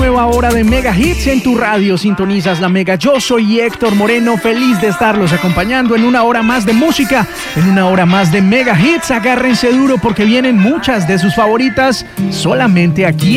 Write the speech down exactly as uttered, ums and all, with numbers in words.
nueva hora de Mega Hits en tu radio. Sintonizas la Mega. Yo soy Héctor Moreno, feliz de estarlos acompañando en una hora más de música, en una hora más de Mega Hits. Agárrense duro porque vienen muchas de sus favoritas solamente aquí